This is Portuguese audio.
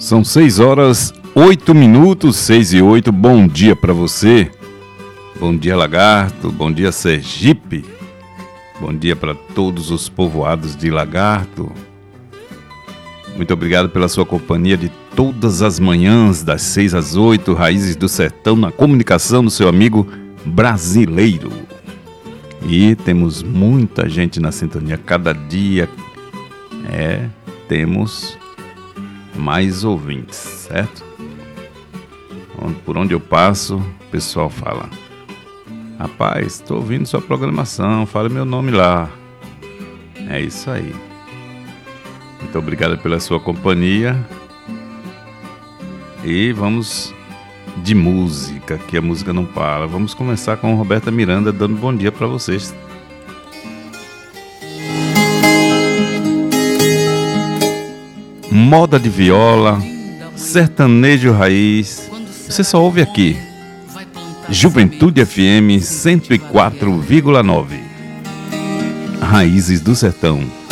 São 6h08, 6h08. Bom dia para você. Bom dia, Lagarto. Bom dia, Sergipe. Bom dia para todos os povoados de Lagarto. Muito obrigado pela sua companhia de todas as manhãs, das 6 às 8, Raízes do Sertão, na comunicação do seu amigo brasileiro. E temos muita gente na sintonia. Cada dia temos mais ouvintes, certo? Por onde eu passo, o pessoal fala: rapaz, estou ouvindo sua programação, fala meu nome lá. É isso aí. Muito obrigado pela sua companhia. E vamos de música, que a música não para. Vamos começar com Roberta Miranda dando bom dia para vocês. Moda de viola, sertanejo raiz. Você só ouve aqui. Juventude FM 104,9. Raízes do Sertão.